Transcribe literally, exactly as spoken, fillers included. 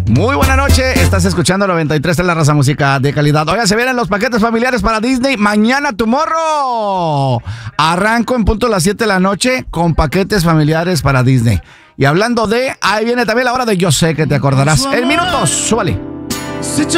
Muy buena noche, estás escuchando noventa y tres de la raza, música de calidad. Oiga, se vienen los paquetes familiares para Disney mañana, tomorrow. Arranco en punto a las siete de la noche con paquetes familiares para Disney. Y hablando de, ahí viene también la hora de Yo Sé Que Te Acordarás. En minutos, súbale.